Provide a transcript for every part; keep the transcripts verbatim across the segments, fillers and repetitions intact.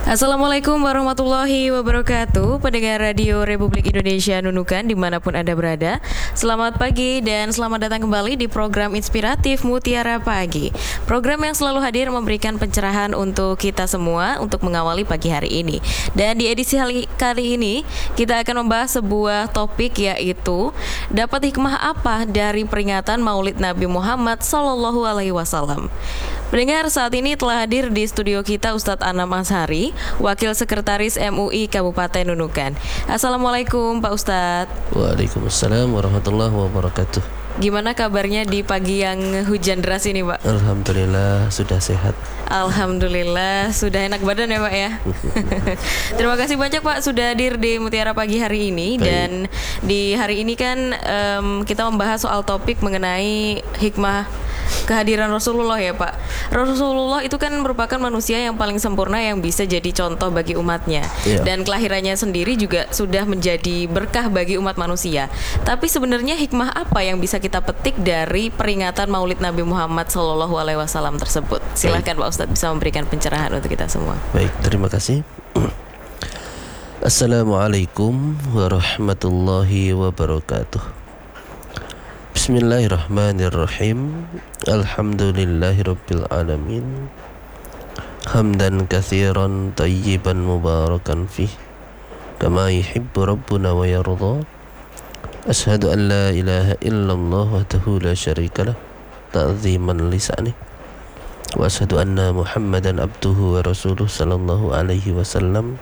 Assalamualaikum warahmatullahi wabarakatuh. Pendengar Radio Republik Indonesia Nunukan dimanapun Anda berada, selamat pagi dan selamat datang kembali di program inspiratif Mutiara Pagi. Program yang selalu hadir memberikan pencerahan untuk kita semua untuk mengawali pagi hari ini. Dan di edisi kali ini kita akan membahas sebuah topik, yaitu dapat hikmah apa dari peringatan Maulid Nabi Muhammad Sallallahu Alaihi Wasallam. Pendengar, saat ini telah hadir di studio kita Ustadz Anam Ashari, Wakil Sekretaris M U I Kabupaten Nunukan. Assalamualaikum Pak Ustadz. Waalaikumsalam warahmatullahi wabarakatuh. Gimana kabarnya di pagi yang hujan deras ini, Pak? Alhamdulillah sudah sehat. Alhamdulillah sudah enak badan ya, Pak ya. Terima kasih banyak Pak sudah hadir di Mutiara Pagi hari ini. Baik. Dan di hari ini kan um, kita membahas soal topik mengenai hikmah kehadiran Rasulullah ya Pak. Rasulullah itu kan merupakan manusia yang paling sempurna yang bisa jadi contoh bagi umatnya, yeah. Dan kelahirannya sendiri juga sudah menjadi berkah bagi umat manusia. Tapi sebenarnya hikmah apa yang bisa kita petik dari peringatan Maulid Nabi Muhammad Sallallahu Alaihi Wasallam tersebut? Silahkan Pak Ustadz bisa memberikan pencerahan untuk kita semua. Baik, terima kasih. Assalamualaikum warahmatullahi wabarakatuh. Bismillahirrahmanirrahim. Alhamdulillahirabbil alamin. Hamdan katsiran tayyiban mubarakan fih kama yuhibbu rabbuna wa yarda. Asyhadu an la ilaha illallah wahdahu la syarika lah ta'ziman li sa'nih. Wa asyhadu anna Muhammadan abduhu wa rasuluh sallallahu alaihi wasallam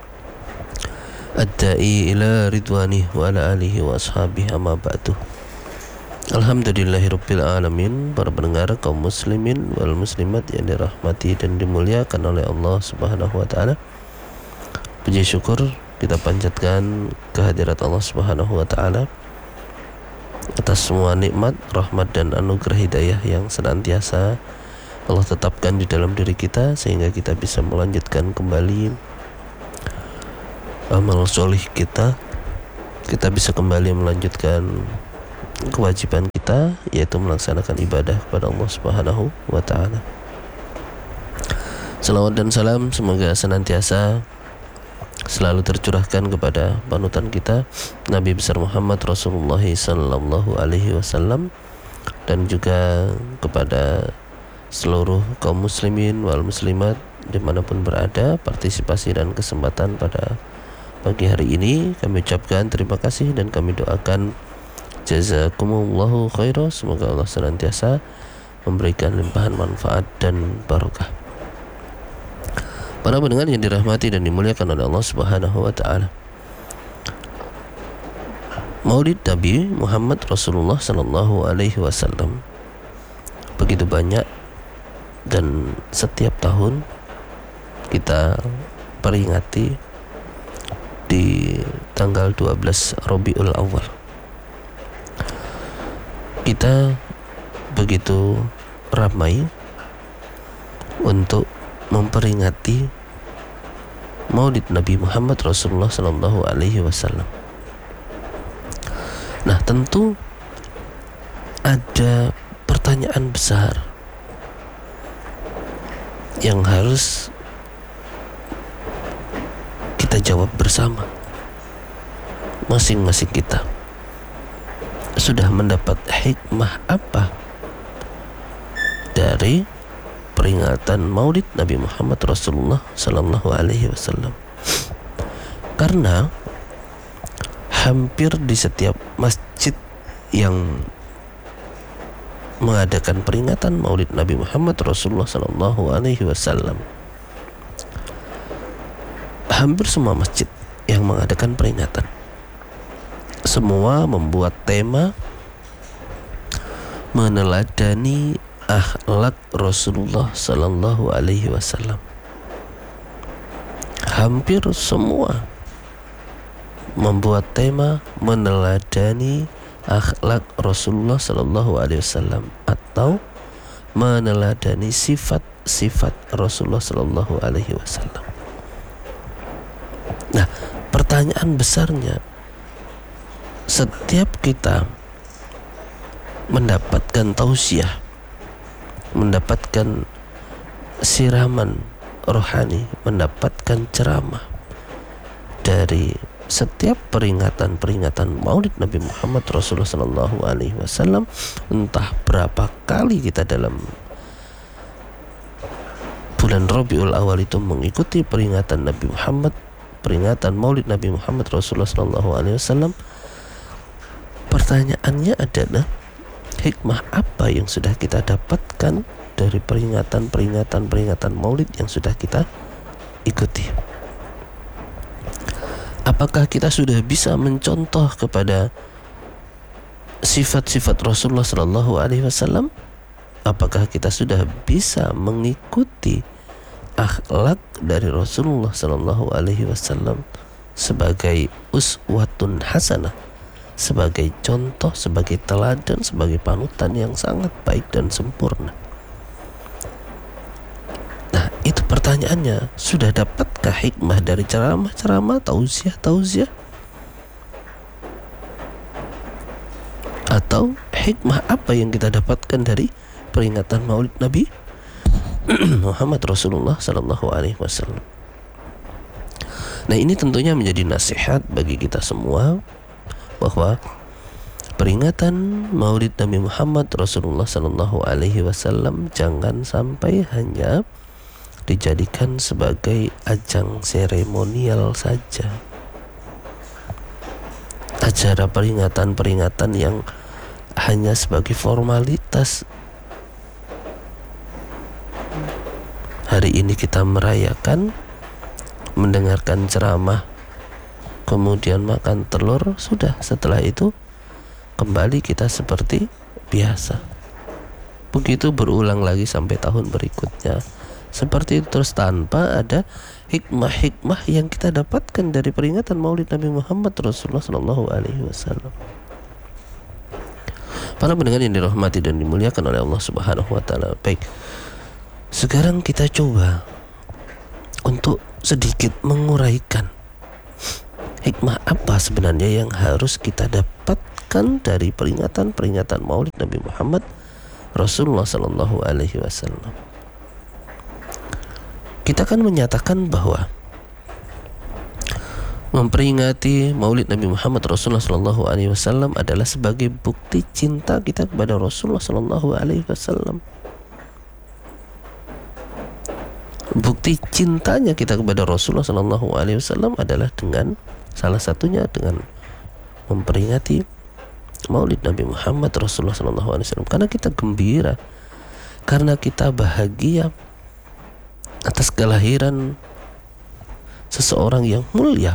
ad-da'i ila ridwanih wa ala alihi wa ashabihi amma ba'du. Alhamdulillahirabbil alamin. Para pendengar kaum muslimin wal muslimat yang dirahmati dan dimuliakan oleh Allah Subhanahu wa taala. Puji syukur kita panjatkan kehadirat Allah Subhanahu wa taala atas semua nikmat, rahmat dan anugerah hidayah yang senantiasa Allah tetapkan di dalam diri kita, sehingga kita bisa melanjutkan kembali amal solih kita. Kita bisa kembali melanjutkan kewajiban kita, yaitu melaksanakan ibadah kepada Allah Subhanahu wa taala. Salawat dan salam semoga senantiasa selalu tercurahkan kepada panutan kita Nabi besar Muhammad Rasulullah sallallahu alaihi wasallam, dan juga kepada seluruh kaum muslimin wal muslimat dimanapun berada. Partisipasi dan kesempatan pada pagi hari ini kami ucapkan terima kasih dan kami doakan jazakumullahu khairan. Semoga Allah senantiasa memberikan limpahan manfaat dan barokah. Para pendengar yang dirahmati dan dimuliakan oleh Allah Subhanahu wa taala, Maulid Nabi Muhammad Rasulullah sallallahu alaihi wasallam begitu banyak, dan setiap tahun kita peringati di tanggal dua belas Rabiul Awal. Kita begitu ramai untuk memperingati Maulid Nabi Muhammad Rasulullah sallallahu alaihi wasallam. Nah, tentu ada pertanyaan besar yang harus kita jawab bersama. Masing-masing kita sudah mendapat hikmah apa dari peringatan Maulid Nabi Muhammad Rasulullah sallallahu alaihi wasallam? Karena hampir di setiap masjid yang mengadakan peringatan Maulid Nabi Muhammad Rasulullah sallallahu alaihi wasallam, hampir semua masjid yang mengadakan peringatan, semua membuat tema meneladani akhlak Rasulullah sallallahu alaihi wasallam. Hampir semua membuat tema meneladani akhlak Rasulullah sallallahu alaihi wasallam atau meneladani sifat-sifat Rasulullah sallallahu alaihi wasallam. Nah, pertanyaan besarnya, setiap kita mendapatkan tausiah, mendapatkan siraman rohani, mendapatkan ceramah dari setiap peringatan-peringatan Maulid Nabi Muhammad Rasulullah Sallallahu Alaihi Wasallam, entah berapa kali kita dalam bulan Rabiul Awal itu mengikuti peringatan Nabi Muhammad, peringatan Maulid Nabi Muhammad Rasulullah Sallallahu Alaihi Wasallam, pertanyaannya adalah hikmah apa yang sudah kita dapatkan dari peringatan-peringatan-peringatan Maulid yang sudah kita ikuti? Apakah kita sudah bisa mencontoh kepada sifat-sifat Rasulullah Sallallahu Alaihi Wasallam? Apakah kita sudah bisa mengikuti akhlak dari Rasulullah Sallallahu Alaihi Wasallam sebagai uswatun hasanah, sebagai contoh, sebagai teladan, sebagai panutan yang sangat baik dan sempurna? Nah, itu pertanyaannya. Sudah dapatkah hikmah dari ceramah-ceramah, tausiah-tausiah? Atau hikmah apa yang kita dapatkan dari peringatan Maulid Nabi Muhammad Rasulullah Sallallahu Alaihi Wasallam? Nah, ini tentunya menjadi nasihat bagi kita semua bahwa peringatan Maulid Nabi Muhammad Rasulullah Sallallahu Alaihi Wasallam jangan sampai hanya dijadikan sebagai ajang seremonial saja, acara peringatan-peringatan yang hanya sebagai formalitas. Hari ini kita merayakan, mendengarkan ceramah, kemudian makan telur, sudah. Setelah itu kembali kita seperti biasa. Begitu berulang lagi sampai tahun berikutnya. Seperti itu terus, tanpa ada hikmah-hikmah yang kita dapatkan dari peringatan Maulid Nabi Muhammad Rasulullah Sallallahu Alaihi Wasallam. Para pendengar yang dirahmati dan dimuliakan oleh Allah Subhanahu Wa Taala. Baik, sekarang kita coba untuk sedikit menguraikan hikmah apa sebenarnya yang harus kita dapatkan dari peringatan-peringatan Maulid Nabi Muhammad Rasulullah Sallallahu Alaihi Wasallam. Kita akan menyatakan bahwa memperingati Maulid Nabi Muhammad Rasulullah Sallallahu Alaihi Wasallam adalah sebagai bukti cinta kita kepada Rasulullah Sallallahu Alaihi Wasallam. Bukti cintanya kita kepada Rasulullah Sallallahu Alaihi Wasallam adalah dengan salah satunya dengan memperingati Maulid Nabi Muhammad Rasulullah Sallallahu Alaihi Wasallam, karena kita gembira, karena kita bahagia atas kelahiran seseorang yang mulia,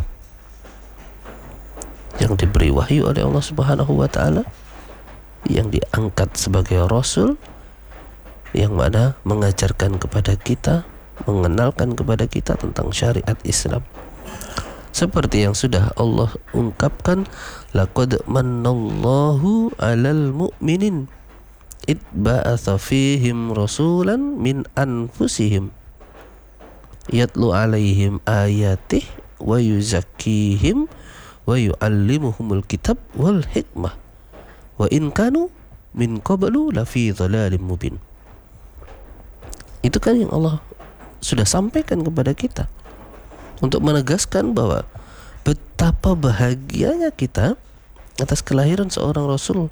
yang diberi wahyu oleh Allah Subhanahu wa Ta'ala, yang diangkat sebagai Rasul, yang mana mengajarkan kepada kita, mengenalkan kepada kita tentang syariat Islam. Seperti yang sudah Allah ungkapkan, laqad mannallahu 'alal mu'minin id ba'atsa fihim rasulan min anfusihim yatlu 'alaihim ayatih wa yuzakkihim wa yu'allimuhumul kitab wal hikmah wa in kanu min qablu lafi dhalalin mubin. Itu kan yang Allah sudah sampaikan kepada kita untuk menegaskan bahwa betapa bahagianya kita atas kelahiran seorang Rasul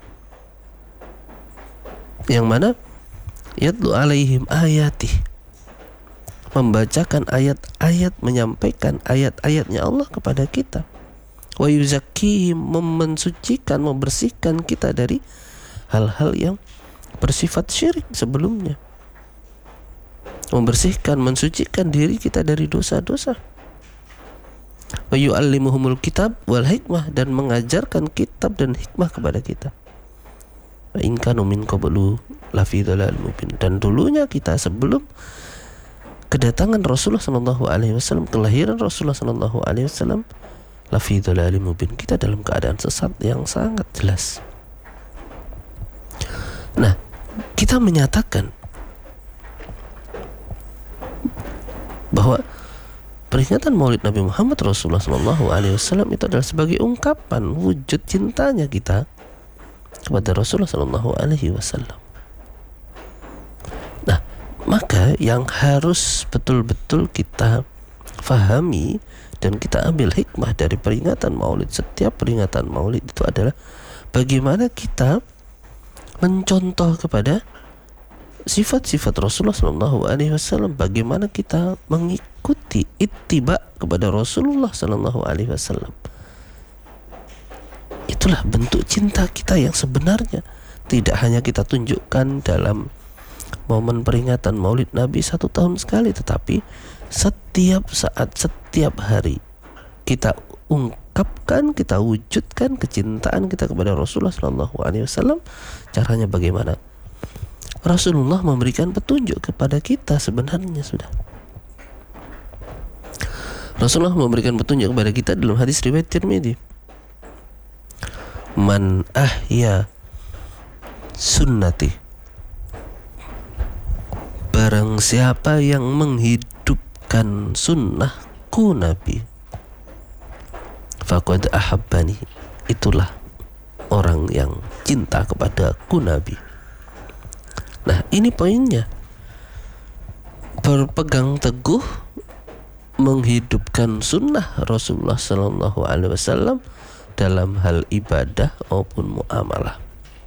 yang mana yatlu 'alaihim ayatih, membacakan ayat-ayat, menyampaikan ayat-ayatnya Allah kepada kita. Wa yuzakkihim, mensucikan, membersihkan kita dari hal-hal yang bersifat syirik sebelumnya. Membersihkan, mensucikan diri kita dari dosa-dosa. Wa yu'allimuhumul kitab wal hikmah, dan mengajarkan kitab dan hikmah kepada kita. Wa in kanu min qablu lafi dhalalin mubin, dan dulunya kita sebelum kedatangan Rasulullah Sallallahu Alaihi Wasallam, kelahiran Rasulullah Sallallahu Alaihi Wasallam, lafi dhalalin mubin, kita dalam keadaan sesat yang sangat jelas. Nah, kita menyatakan bahwa peringatan Maulid Nabi Muhammad Rasulullah Sallallahu Alaihi Wasallam itu adalah sebagai ungkapan wujud cintanya kita kepada Rasulullah Sallallahu Alaihi Wasallam. Nah, Maka yang harus betul-betul kita fahami dan kita ambil hikmah dari peringatan Maulid, setiap peringatan Maulid itu adalah bagaimana kita mencontoh kepada sifat-sifat Rasulullah Sallallahu Alaihi Wasallam, bagaimana kita mengikuti ittiba kepada Rasulullah Sallallahu Alaihi Wasallam. Itulah bentuk cinta kita yang sebenarnya. Tidak hanya kita tunjukkan dalam momen peringatan Maulid Nabi satu tahun sekali, tetapi setiap saat, setiap hari kita ungkapkan, kita wujudkan kecintaan kita kepada Rasulullah Sallallahu Alaihi Wasallam. Caranya bagaimana? Rasulullah memberikan petunjuk kepada kita sebenarnya sudah. Rasulullah memberikan petunjuk kepada kita dalam hadis riwayat Tirmidzi. Man ahya sunnati, barang siapa yang menghidupkan sunnahku Nabi, faqad ahabbani, itulah orang yang cinta kepadaku Nabi. Nah, ini poinnya. Berpegang teguh menghidupkan sunnah Rasulullah Sallallahu Alaihi Wasallam dalam hal ibadah maupun muamalah.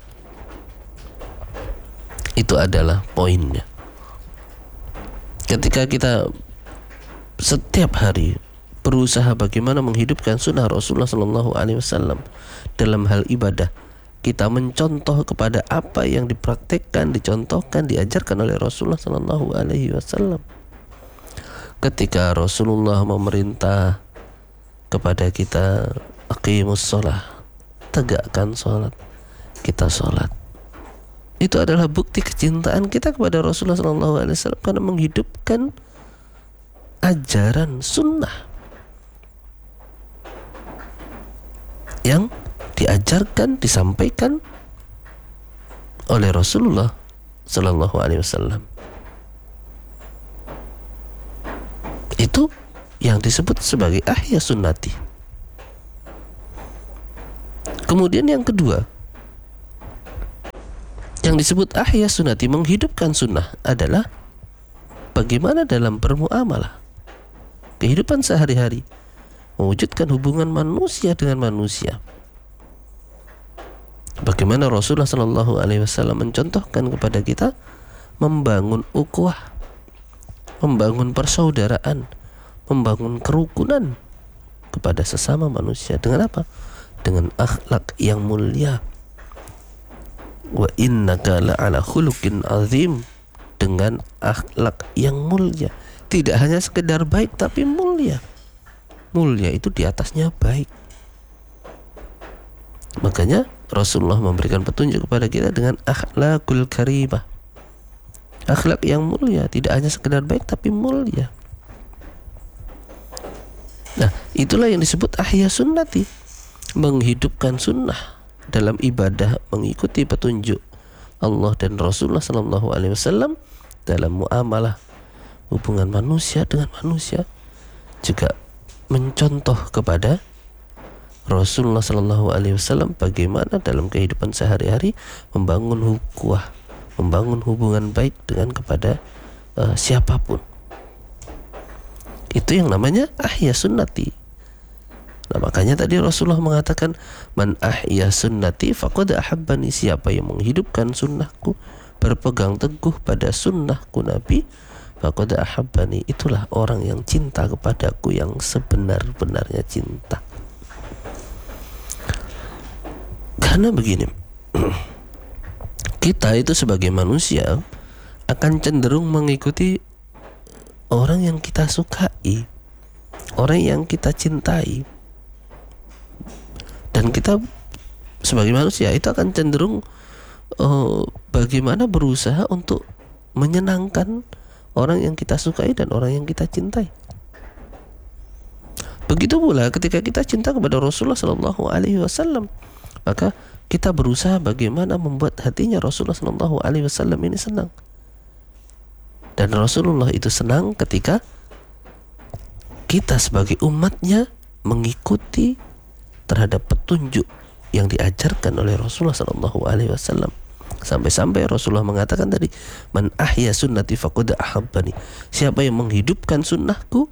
Itu adalah poinnya. Ketika kita setiap hari berusaha bagaimana menghidupkan sunnah Rasulullah Sallallahu Alaihi Wasallam dalam hal ibadah, kita mencontoh kepada apa yang dipraktekkan, dicontohkan, diajarkan oleh Rasulullah Sallallahu Alaihi Wasallam. Ketika Rasulullah memerintah kepada kita, aqimus shalah, tegakkan sholat, kita sholat. Itu adalah bukti kecintaan kita kepada Rasulullah Sallallahu Alaihi Wasallam karena menghidupkan ajaran sunnah yang diajarkan, disampaikan oleh Rasulullah Sallallahu Alaihi Wasallam. Itu yang disebut sebagai ahya sunnati. Kemudian yang kedua, yang disebut ahya sunnati, menghidupkan sunnah, adalah bagaimana dalam bermuamalah, kehidupan sehari-hari, mewujudkan hubungan manusia dengan manusia. Bagaimana Rasulullah Sallallahu Alaihi Wasallam mencontohkan kepada kita membangun ukhuwah, membangun persaudaraan, membangun kerukunan kepada sesama manusia. Dengan apa? Dengan akhlak yang mulia. Wa innaka la'ala khuluqin azim, dengan akhlak yang mulia. Tidak hanya sekedar baik tapi mulia. Mulia itu di atasnya baik. Makanya Rasulullah memberikan petunjuk kepada kita dengan akhlakul karimah, akhlak yang mulia, tidak hanya sekedar baik tapi mulia. Nah, itulah yang disebut ahya sunnati, menghidupkan sunnah dalam ibadah, mengikuti petunjuk Allah dan Rasulullah Sallallahu Alaihi Wasallam dalam muamalah, hubungan manusia dengan manusia, juga mencontoh kepada Rasulullah Sallallahu Alaihi Wasallam bagaimana dalam kehidupan sehari-hari membangun ukhuwah, membangun hubungan baik dengan kepada uh, siapapun. Itu yang namanya ahya sunnati. Nah, makanya tadi Rasulullah mengatakan, man ahya sunnati faqad ahabbani, siapa yang menghidupkan sunnahku, berpegang teguh pada sunnahku Nabi, faqad ahabbani, itulah orang yang cinta kepadaku, yang sebenar-benarnya cinta. Karena begini, kita itu sebagai manusia akan cenderung mengikuti orang yang kita sukai, orang yang kita cintai. Dan kita sebagai manusia itu akan cenderung uh, bagaimana berusaha untuk menyenangkan orang yang kita sukai dan orang yang kita cintai. Begitu pula ketika kita cinta kepada Rasulullah Sallallahu Alaihi Wasallam, maka kita berusaha bagaimana membuat hatinya Rasulullah Sallallahu Alaihi Wasallam ini senang. Dan Rasulullah itu senang ketika kita sebagai umatnya mengikuti terhadap petunjuk yang diajarkan oleh Rasulullah Sallallahu Alaihi Wasallam. Sampai-sampai Rasulullah mengatakan tadi, man ahya sunnati faqad ahabbani. Siapa yang menghidupkan sunnahku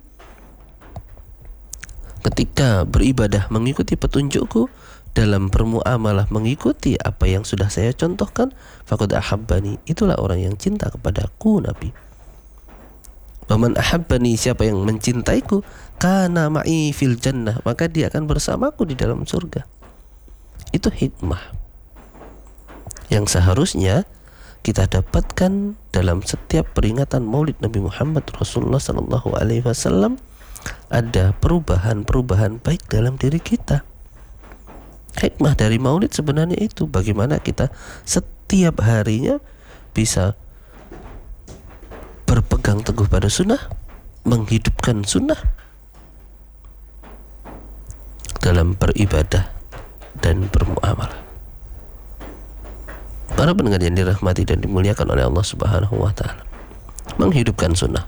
ketika beribadah mengikuti petunjukku, dalam bermuamalah mengikuti apa yang sudah saya contohkan, faqad ahabbani, itulah orang yang cinta kepadaku, Nabi. Waman ahabbani, siapa yang mencintaiku, kana ma'i fil jannah, maka dia akan bersamaku di dalam surga. Itu hikmah yang seharusnya kita dapatkan dalam setiap peringatan Maulid Nabi Muhammad Rasulullah sallallahu alaihi wasallam. Ada perubahan-perubahan baik dalam diri kita. Hikmah dari Maulid sebenarnya itu, bagaimana kita setiap harinya bisa berpegang teguh pada sunnah, menghidupkan sunnah dalam beribadah dan bermuamalah. Para pendengar yang dirahmati dan dimuliakan oleh Allah Subhanahu wa taala, menghidupkan sunnah.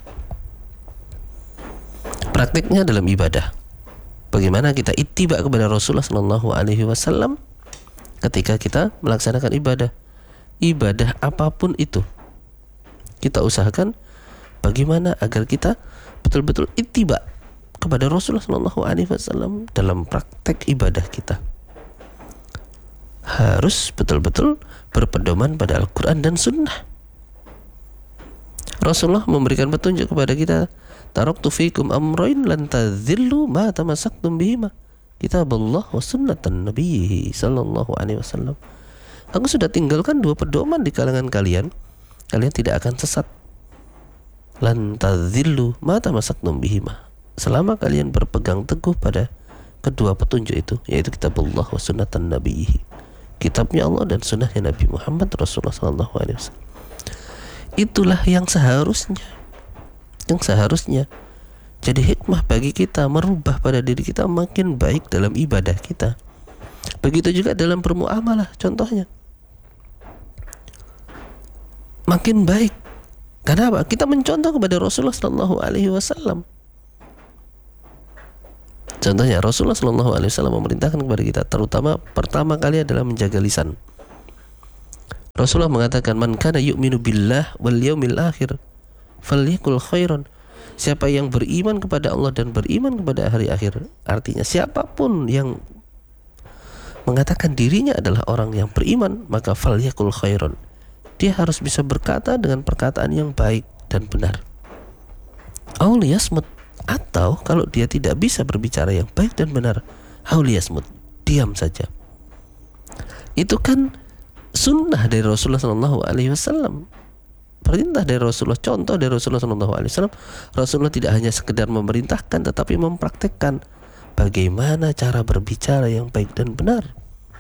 Praktiknya dalam ibadah. Bagaimana kita ittiba kepada Rasulullah sallallahu alaihi wasallam ketika kita melaksanakan ibadah. Ibadah apapun itu, kita usahakan bagaimana agar kita betul-betul ittiba kepada Rasulullah sallallahu alaihi wasallam dalam praktek ibadah kita. Harus betul-betul berpedoman pada Al-Quran dan Sunnah. Rasulullah memberikan petunjuk kepada kita, taraktu fikum amrain lan tadhillu ma tamassaktum bihima, kitabullah wa sunnatan nabiyhi sallallahu alaihi wasallam. Aku sudah tinggalkan dua pedoman di kalangan kalian, kalian tidak akan sesat. Lan tadhillu ma tamassaktum bihima, selama kalian berpegang teguh pada kedua petunjuk itu, yaitu kitabullah wa sunnatan nabiyhi, kitabnya Allah dan sunnahnya Nabi Muhammad Rasulullah sallallahu alaihi wasallam. Itulah yang seharusnya yang seharusnya jadi hikmah bagi kita, merubah pada diri kita makin baik dalam ibadah kita. Begitu juga dalam bermuamalah, contohnya makin baik. Kenapa? Kita mencontoh kepada Rasulullah sallallahu alaihi wasallam. Contohnya Rasulullah sallallahu alaihi wasallam memerintahkan kepada kita, terutama pertama kali adalah menjaga lisan. Rasulullah mengatakan, man kana yu'minu billah wal yaumil akhir falyakul khairan. Siapa yang beriman kepada Allah dan beriman kepada hari akhir, artinya siapapun yang mengatakan dirinya adalah orang yang beriman, maka falyakul khairan, dia harus bisa berkata dengan perkataan yang baik dan benar. Aul yasmut, atau kalau dia tidak bisa berbicara yang baik dan benar, auliyasmut, diam saja. Itu kan sunnah dari Rasulullah sallallahu alaihi wasallam, perintah dari Rasulullah, contoh dari Rasulullah sallallahu alaihi wasallam. Rasulullah tidak hanya sekedar memerintahkan, tetapi mempraktekkan bagaimana cara berbicara yang baik dan benar.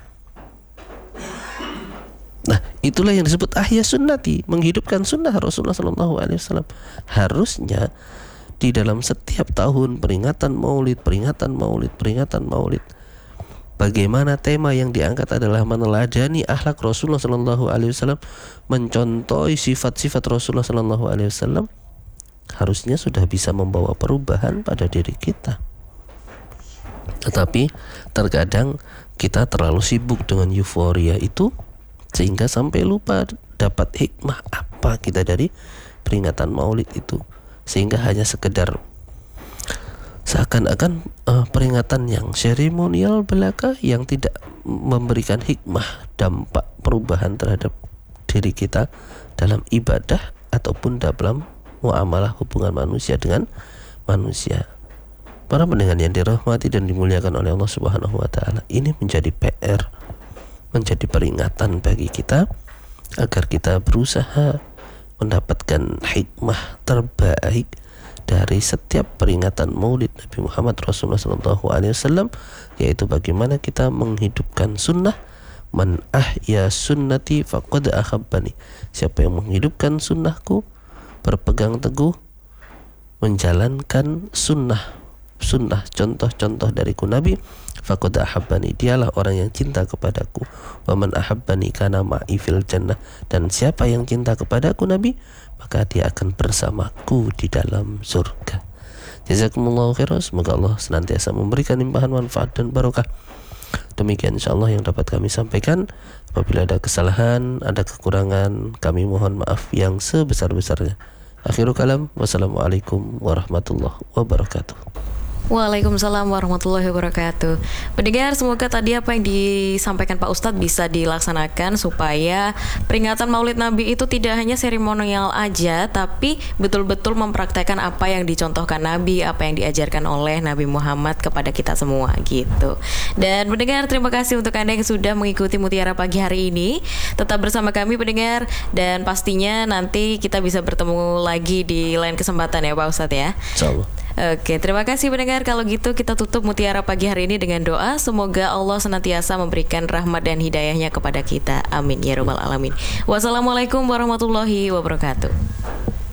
Nah, itulah yang disebut ahya sunnati, menghidupkan sunnah Rasulullah sallallahu alaihi wasallam. Harusnya di dalam setiap tahun peringatan Maulid, peringatan Maulid, peringatan Maulid, bagaimana tema yang diangkat adalah meneladani akhlak Rasulullah sallallahu alaihi wasallam, mencontohi sifat-sifat Rasulullah sallallahu alaihi wasallam, harusnya sudah bisa membawa perubahan pada diri kita. Tetapi terkadang kita terlalu sibuk dengan euforia itu sehingga sampai lupa dapat hikmah apa kita dari peringatan Maulid itu, sehingga hanya sekedar seakan-akan uh, peringatan yang seremonial belaka yang tidak memberikan hikmah, dampak perubahan terhadap diri kita dalam ibadah ataupun dalam muamalah hubungan manusia dengan manusia. Para pendengar yang dirahmati dan dimuliakan oleh Allah Subhanahu wa taala, ini menjadi P R, menjadi peringatan bagi kita agar kita berusaha mendapatkan hikmah terbaik dari setiap peringatan Maulid Nabi Muhammad Rasulullah sallallahu alaihi wasallam, yaitu bagaimana kita menghidupkan sunnah. Man ahya sunnati faqad ahabbani. Siapa yang menghidupkan sunnahku, berpegang teguh menjalankan sunnah sunnah contoh-contoh dariku Nabi, faqad ahabbani, dialah orang yang cinta kepadaku. Wa man ahabbani kana ma'i fil jannah, dan siapa yang cinta kepadaku Nabi, maka dia akan bersamaku di dalam surga. Jazakumullahu khairan. Semoga Allah senantiasa memberikan limpahan manfaat dan barokah Demikian insyaallah yang dapat kami sampaikan. Apabila ada kesalahan, ada kekurangan, kami mohon maaf yang sebesar-besarnya. Akhirul kalam, wassalamualaikum warahmatullahi wabarakatuh. Waalaikumsalam warahmatullahi wabarakatuh. Pendengar, semoga tadi apa yang disampaikan Pak Ustadz bisa dilaksanakan supaya peringatan Maulid Nabi itu tidak hanya seremonial aja, tapi betul-betul mempraktekkan apa yang dicontohkan Nabi, apa yang diajarkan oleh Nabi Muhammad kepada kita semua gitu. Dan pendengar, terima kasih untuk Anda yang sudah mengikuti Mutiara Pagi hari ini. Tetap bersama kami pendengar, dan pastinya nanti kita bisa bertemu lagi di lain kesempatan ya Pak Ustadz ya. Insyaallah. Oke, terima kasih pendengar. Kalau gitu kita tutup Mutiara Pagi hari ini dengan doa. Semoga Allah senantiasa memberikan rahmat dan hidayahnya kepada kita. Amin ya rabbal alamin. Wassalamualaikum warahmatullahi wabarakatuh.